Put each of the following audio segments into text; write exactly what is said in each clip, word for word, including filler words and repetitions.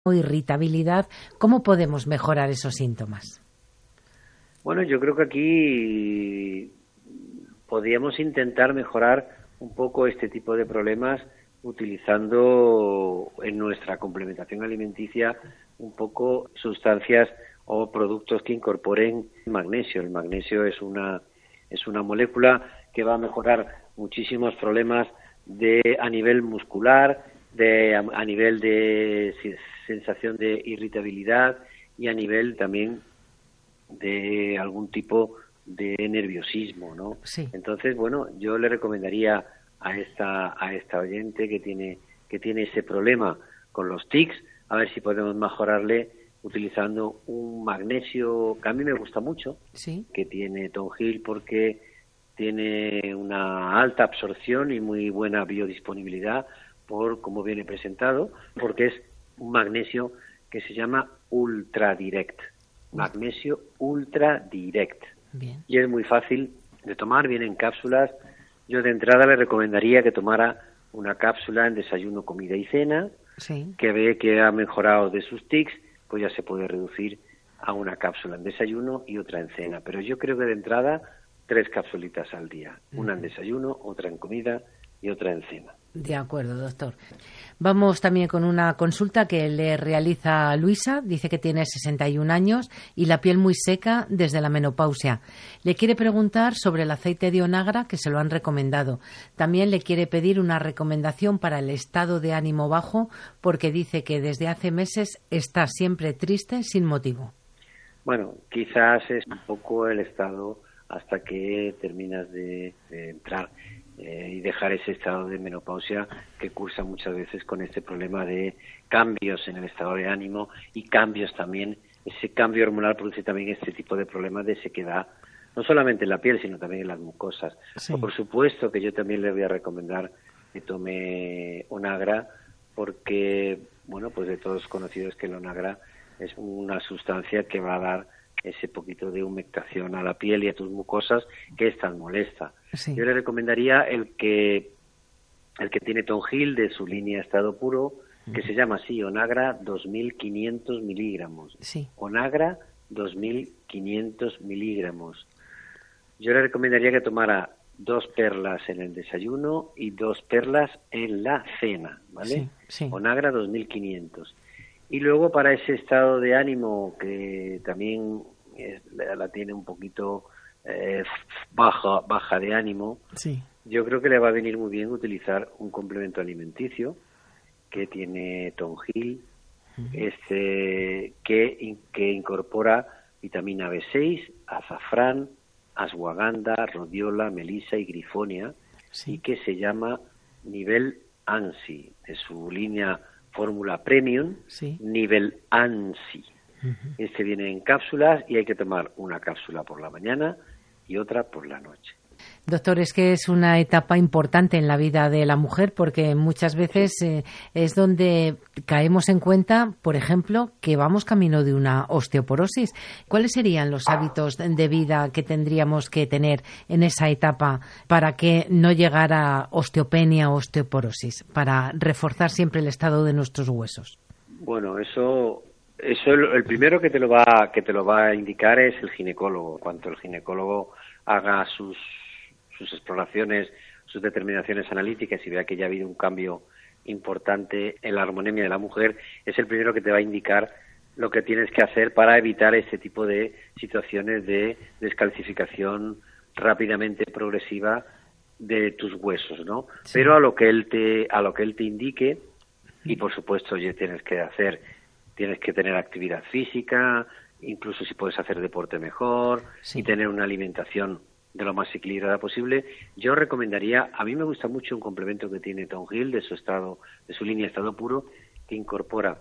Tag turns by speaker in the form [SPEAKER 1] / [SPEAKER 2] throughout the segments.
[SPEAKER 1] o irritabilidad, ¿cómo podemos mejorar esos síntomas?
[SPEAKER 2] Bueno, yo creo que aquí podríamos intentar mejorar un poco este tipo de problemas utilizando en nuestra complementación alimenticia un poco sustancias o productos que incorporen magnesio. El magnesio es una es una molécula que va a mejorar muchísimos problemas de a nivel muscular, de a, a nivel de sensación de irritabilidad y a nivel también de algún tipo de nerviosismo, ¿no?
[SPEAKER 1] Sí.
[SPEAKER 2] Entonces, bueno, yo le recomendaría a esta a esta oyente que tiene que tiene ese problema con los tics, a ver si podemos mejorarle utilizando un magnesio que a mí me gusta mucho,
[SPEAKER 1] sí.
[SPEAKER 2] que tiene Tonjil porque tiene una alta absorción y muy buena biodisponibilidad por cómo viene presentado, porque es un magnesio que se llama Ultra Direct, magnesio Ultra Direct.
[SPEAKER 1] Bien.
[SPEAKER 2] Y es muy fácil de tomar, viene en cápsulas. Yo de entrada le recomendaría que tomara una cápsula en desayuno, comida y cena,
[SPEAKER 1] sí.
[SPEAKER 2] que ve que ha mejorado de sus tics, pues ya se puede reducir a una cápsula en desayuno y otra en cena. Pero yo creo que de entrada tres capsulitas al día, una en desayuno, otra en comida y otra en cena.
[SPEAKER 1] De acuerdo, doctor. Vamos también con una consulta que le realiza Luisa. Dice que tiene sesenta y un años y la piel muy seca desde la menopausia. Le quiere preguntar sobre el aceite de onagra, que se lo han recomendado. También le quiere pedir una recomendación para el estado de ánimo bajo, porque dice que desde hace meses está siempre triste sin motivo.
[SPEAKER 2] Bueno, quizás es un poco el estado hasta que terminas de, de entrar. Eh, y dejar ese estado de menopausia que cursa muchas veces con este problema de cambios en el estado de ánimo y cambios también, ese cambio hormonal produce también este tipo de problemas de sequedad, no solamente en la piel, sino también en las mucosas.
[SPEAKER 1] Sí.
[SPEAKER 2] O por supuesto que yo también le voy a recomendar que tome onagra, porque, bueno, pues de todos conocidos que el onagra es una sustancia que va a dar ese poquito de humectación a la piel y a tus mucosas que es tan molesta.
[SPEAKER 1] Sí.
[SPEAKER 2] Yo le recomendaría el que el que tiene Tonjil de su línea estado puro, que uh-huh. se llama así, Onagra dos mil quinientos miligramos.
[SPEAKER 1] Sí.
[SPEAKER 2] Onagra dos mil quinientos miligramos. Yo le recomendaría que tomara dos perlas en el desayuno y dos perlas en la cena, ¿vale?
[SPEAKER 1] Sí, sí.
[SPEAKER 2] Onagra dos mil quinientos. Y luego para ese estado de ánimo que también es, la tiene un poquito eh, baja, baja de ánimo,
[SPEAKER 1] sí.
[SPEAKER 2] yo creo que le va a venir muy bien utilizar un complemento alimenticio que tiene Tonjil, uh-huh. este, que, que incorpora vitamina B seis, azafrán, ashwagandha, rodiola, melisa y grifonia, sí. y que se llama Nivel ANSI, de su línea fórmula premium,
[SPEAKER 1] sí.
[SPEAKER 2] Nivel ANSI. Uh-huh. Este viene en cápsulas y hay que tomar una cápsula por la mañana y otra por la noche.
[SPEAKER 1] Doctor, es que es una etapa importante en la vida de la mujer porque muchas veces eh, es donde caemos en cuenta, por ejemplo, que vamos camino de una osteoporosis. ¿Cuáles serían los hábitos de vida que tendríamos que tener en esa etapa para que no llegara osteopenia o osteoporosis, para reforzar siempre el estado de nuestros huesos?
[SPEAKER 2] Bueno, eso eso el, el primero que te lo va que te lo va a indicar es el ginecólogo. Cuanto el ginecólogo haga sus sus exploraciones, sus determinaciones analíticas y vea que ya ha habido un cambio importante en la hormonemia de la mujer, es el primero que te va a indicar lo que tienes que hacer para evitar ese tipo de situaciones de descalcificación rápidamente progresiva de tus huesos, ¿no? Sí. Pero a lo que él te a lo que él te indique, y por supuesto ya tienes que hacer, tienes que tener actividad física, incluso si puedes hacer deporte mejor, sí. y tener una alimentación de lo más equilibrada posible. Yo recomendaría, a mí me gusta mucho un complemento que tiene Tonjil de su estado, de su línea estado puro, que incorpora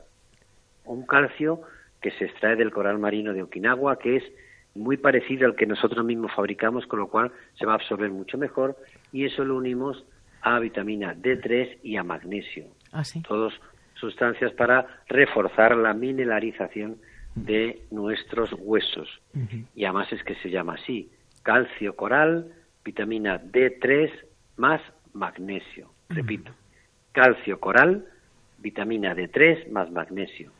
[SPEAKER 2] un calcio que se extrae del coral marino de Okinawa, que es muy parecido al que nosotros mismos fabricamos, con lo cual se va a absorber mucho mejor, y eso lo unimos a vitamina D tres y a magnesio.
[SPEAKER 1] ¿Ah, sí?
[SPEAKER 2] Todos sustancias para reforzar la mineralización de nuestros huesos. Uh-huh. Y además es que se llama así, calcio coral, vitamina D tres más magnesio. Uh-huh. Repito, calcio coral, vitamina D tres más magnesio.